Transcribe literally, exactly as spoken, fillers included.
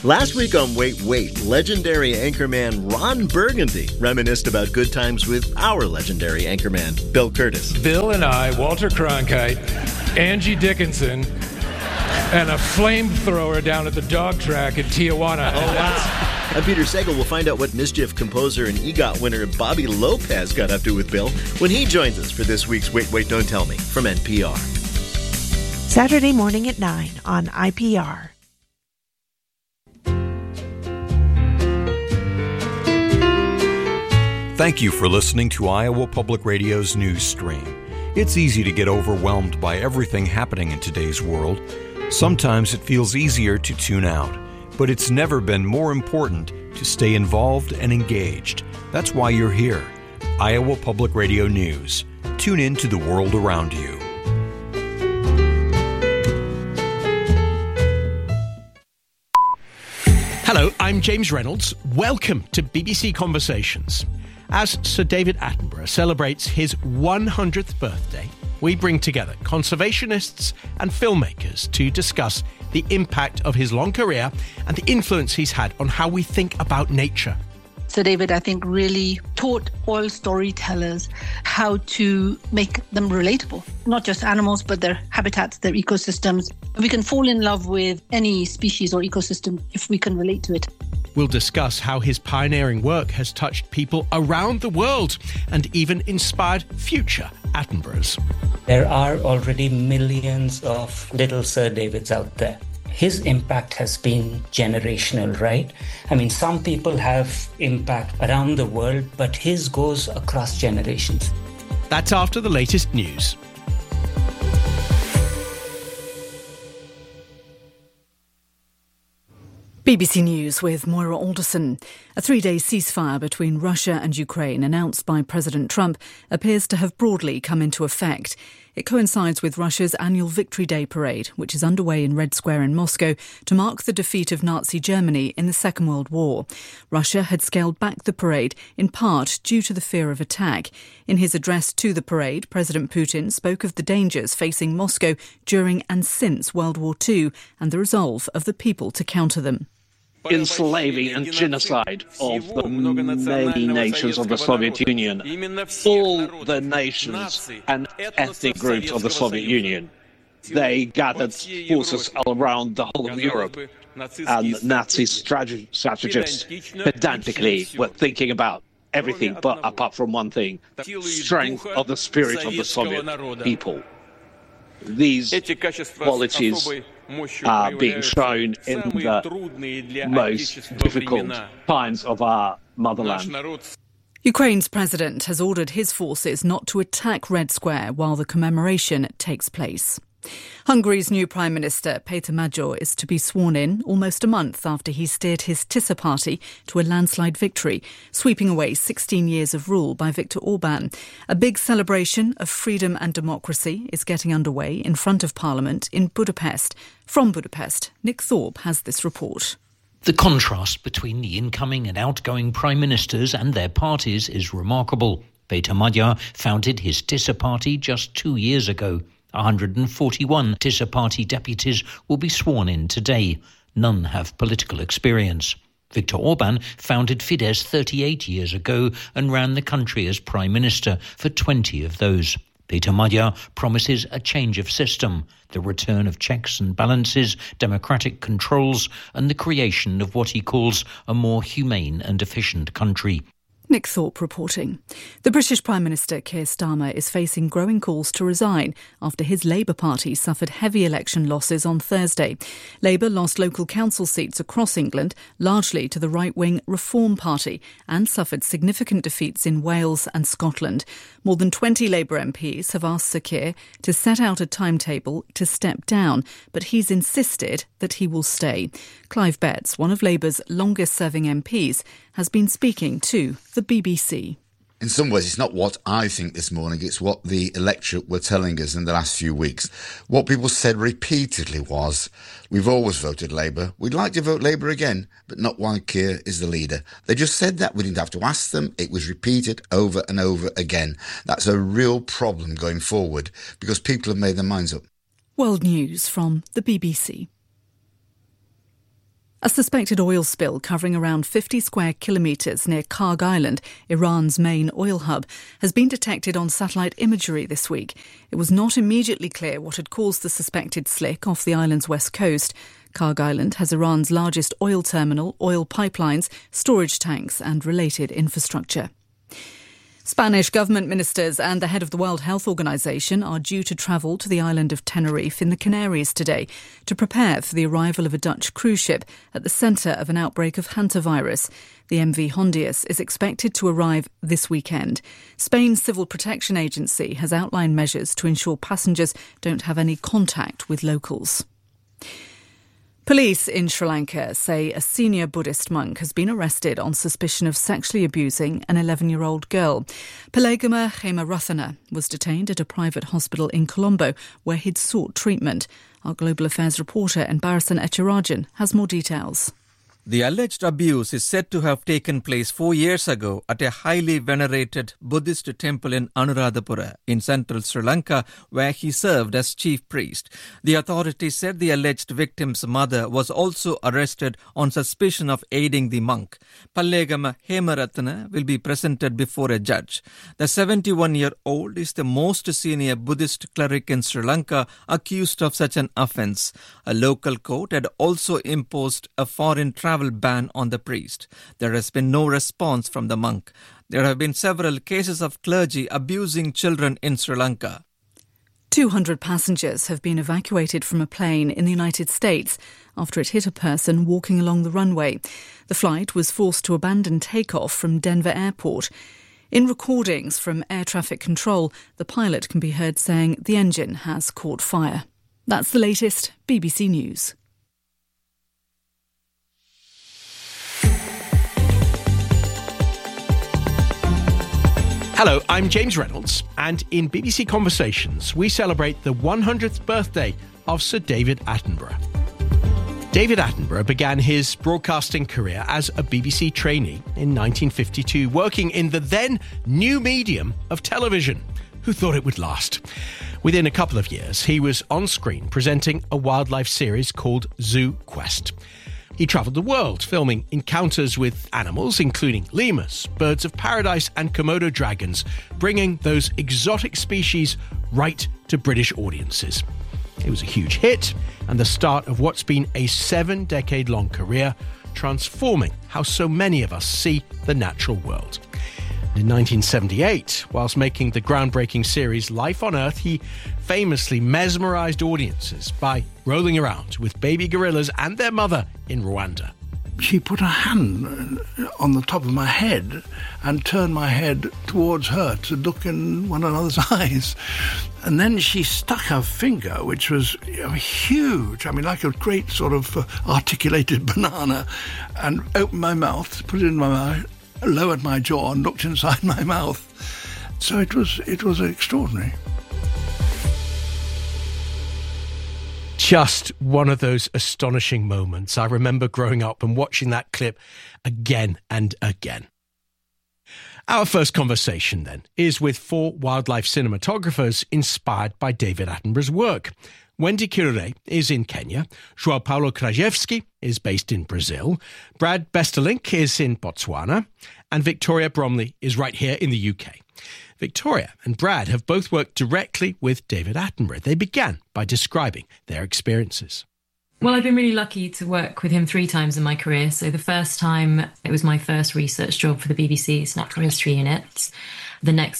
Last week on Wait, Wait, legendary anchorman Ron Burgundy reminisced about good times with our legendary anchorman, Bill Curtis. Bill and I, Walter Cronkite, Angie Dickinson, and a flamethrower down at the dog track in Tijuana. Oh, wow. I'm Peter Sagal. We'll find out what Mischief composer and EGOT winner Bobby Lopez got up to with Bill when he joins us for this week's Wait, Wait, Don't Tell Me from N P R. Saturday morning at nine on I P R. Thank you for listening to Iowa Public Radio's news stream. It's easy to get overwhelmed by everything happening in today's world. Sometimes it feels easier to tune out, but it's never been more important to stay involved and engaged. That's why you're here. Iowa Public Radio News. Tune in to the world around you. Hello, I'm James Reynolds. Welcome to B B C Conversations. As Sir David Attenborough celebrates his one hundredth birthday, we bring together conservationists and filmmakers to discuss the impact of his long career and the influence he's had on how we think about nature. Sir David, I think, really taught all storytellers how to make them relatable. Not just animals, but their habitats, their ecosystems. We can fall in love with any species or ecosystem if we can relate to it. We'll discuss how his pioneering work has touched people around the world and even inspired future Attenboroughs. There are already millions of little Sir Davids out there. His impact has been generational, right? I mean, some people have impact around the world, but his goes across generations. That's after the latest news. B B C News with Moira Alderson. A three-day ceasefire between Russia and Ukraine announced by President Trump appears to have broadly come into effect. It coincides with Russia's annual Victory Day parade, which is underway in Red Square in Moscow to mark the defeat of Nazi Germany in the Second World War. Russia had scaled back the parade in part due to the fear of attack. In his address to the parade, President Putin spoke of the dangers facing Moscow during and since World War Two and the resolve of the people to counter them. Enslaving and genocide of the many nations of the Soviet Union, all the nations and ethnic groups of the Soviet Union. They gathered forces around the whole of Europe, and Nazi strate- strategists pedantically were thinking about everything but apart from one thing: strength of the spirit of the Soviet people. These qualities are being shown in the most difficult times of our motherland. Ukraine's president has ordered his forces not to attack Red Square while the commemoration takes place. Hungary's new Prime Minister, Péter Magyar, is to be sworn in almost a month after he steered his Tisza party to a landslide victory, sweeping away sixteen years of rule by Viktor Orbán. A big celebration of freedom and democracy is getting underway in front of Parliament in Budapest. From Budapest, Nick Thorpe has this report. The contrast between the incoming and outgoing prime ministers and their parties is remarkable. Péter Magyar founded his Tisza party just two years ago. one hundred forty-one Tisza party deputies will be sworn in today. None have political experience. Viktor Orbán founded Fidesz thirty-eight years ago and ran the country as prime minister for twenty of those. Péter Magyar promises a change of system, the return of checks and balances, democratic controls, and the creation of what he calls a more humane and efficient country. Nick Thorpe reporting. The British Prime Minister Keir Starmer is facing growing calls to resign after his Labour Party suffered heavy election losses on Thursday. Labour lost local council seats across England, largely to the right-wing Reform Party, and suffered significant defeats in Wales and Scotland. More than twenty Labour M Ps have asked Sir Keir to set out a timetable to step down, but he's insisted that he will stay. Clive Betts, one of Labour's longest-serving M Ps, has been speaking to the B B C. In some ways, it's not what I think this morning, it's what the electorate were telling us in the last few weeks. What people said repeatedly was, we've always voted Labour, we'd like to vote Labour again, but not while Keir is the leader. They just said that, we didn't have to ask them, it was repeated over and over again. That's a real problem going forward, because people have made their minds up. World News from the B B C. A suspected oil spill covering around fifty square kilometres near Kharg Island, Iran's main oil hub, has been detected on satellite imagery this week. It was not immediately clear what had caused the suspected slick off the island's west coast. Kharg Island has Iran's largest oil terminal, oil pipelines, storage tanks and related infrastructure. Spanish government ministers and the head of the World Health Organization are due to travel to the island of Tenerife in the Canaries today to prepare for the arrival of a Dutch cruise ship at the centre of an outbreak of hantavirus. The M V Hondius is expected to arrive this weekend. Spain's Civil Protection Agency has outlined measures to ensure passengers don't have any contact with locals. Police in Sri Lanka say a senior Buddhist monk has been arrested on suspicion of sexually abusing an eleven-year-old girl. Pelegama Hemarathana was detained at a private hospital in Colombo where he'd sought treatment. Our Global Affairs reporter Embarasan Echirajan has more details. The alleged abuse is said to have taken place four years ago at a highly venerated Buddhist temple in Anuradhapura in central Sri Lanka, where he served as chief priest. The authorities said the alleged victim's mother was also arrested on suspicion of aiding the monk. Pallegama Hemarathana will be presented before a judge. The seventy-one-year-old is the most senior Buddhist cleric in Sri Lanka accused of such an offence. A local court had also imposed a foreign travel travel ban on the priest. There has been no response from the monk. There have been several cases of clergy abusing children in Sri Lanka. two hundred passengers have been evacuated from a plane in the United States after it hit a person walking along the runway. The flight was forced to abandon takeoff from Denver Airport. In recordings from air traffic control, the pilot can be heard saying the engine has caught fire. That's the latest B B C News. Hello, I'm James Reynolds, and in B B C Conversations, we celebrate the one hundredth birthday of Sir David Attenborough. David Attenborough began his broadcasting career as a B B C trainee in nineteen fifty-two, working in the then new medium of television. Who thought it would last? Within a couple of years, he was on screen presenting a wildlife series called Zoo Quest. He travelled the world, filming encounters with animals, including lemurs, birds of paradise and Komodo dragons, bringing those exotic species right to British audiences. It was a huge hit and the start of what's been a seven-decade-long career, transforming how so many of us see the natural world. In nineteen seventy-eight, whilst making the groundbreaking series Life on Earth, he famously mesmerised audiences by rolling around with baby gorillas and their mother in Rwanda. She put her hand on the top of my head and turned my head towards her to look in one another's eyes. And then she stuck her finger, which was you know, huge, I mean, like a great sort of uh, articulated banana, and opened my mouth, put it in my mouth, lowered my jaw and looked inside my mouth. So it was it was extraordinary. Just one of those astonishing moments. I remember growing up and watching that clip again and again. Our first conversation, then, is with four wildlife cinematographers inspired by David Attenborough's work. Wendy Kirure is in Kenya, João Paulo Krajewski is based in Brazil, Brad Besterlink is in Botswana, and Victoria Bromley is right here in the U K. Victoria and Brad have both worked directly with David Attenborough. They began by describing their experiences. Well, I've been really lucky to work with him three times in my career. So the first time, it was my first research job for the B B C's Natural History Unit. The next